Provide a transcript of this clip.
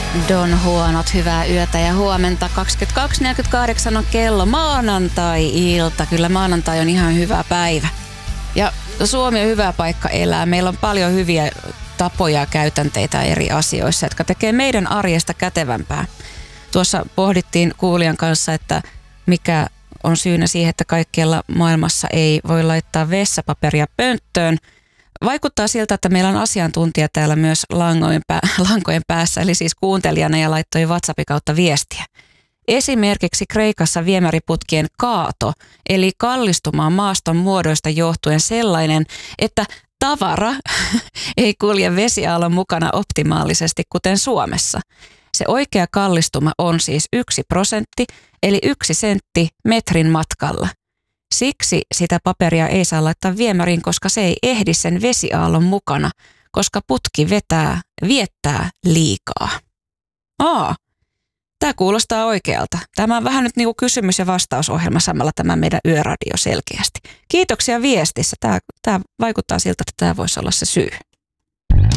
Don Huonot, hyvää yötä ja huomenta. 22.48 on kello, maanantai-ilta. Kyllä maanantai on ihan hyvä päivä. Ja Suomi on hyvä paikka elää. Meillä on paljon hyviä tapoja ja käytänteitä eri asioissa, jotka tekee meidän arjesta kätevämpää. Tuossa pohdittiin kuulijan kanssa, että mikä on syynä siihen, että kaikkialla maailmassa ei voi laittaa vessapaperia pönttöön. Vaikuttaa siltä, että meillä on asiantuntija täällä myös lankojen päässä, eli siis kuuntelijana, ja laittoi WhatsAppin kautta viestiä. Esimerkiksi Kreikassa viemäriputkien kaato, eli kallistumaan maaston muodoista johtuen sellainen, että tavara ei kulje vesiaallon mukana optimaalisesti, kuten Suomessa. Se oikea kallistuma on siis 1%, eli 1 sentti metrin matkalla. Siksi sitä paperia ei saa laittaa viemäriin, koska se ei ehdi sen vesiaallon mukana, koska putki viettää liikaa. Tämä kuulostaa oikealta. Tämä on vähän nyt niin kuin kysymys- ja vastausohjelma samalla tämä meidän yöradio selkeästi. Kiitoksia viestissä. Tämä vaikuttaa siltä, että tämä voisi olla se syy.